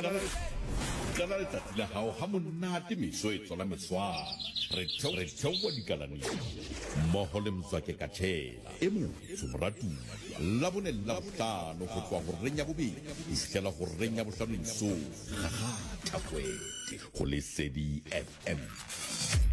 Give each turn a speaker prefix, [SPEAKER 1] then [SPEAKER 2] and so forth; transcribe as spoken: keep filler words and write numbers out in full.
[SPEAKER 1] Kana letsatsi la hao ha monate meso e tswala meswana re theowa dikalaneng mmoho le Mzwake Kathela e motsho moratuwa labone labohlano ho tloha ho reng ya bobedi ho fihlela ho reng ya bohlano mesong gagata kwete ho Lesedi F M.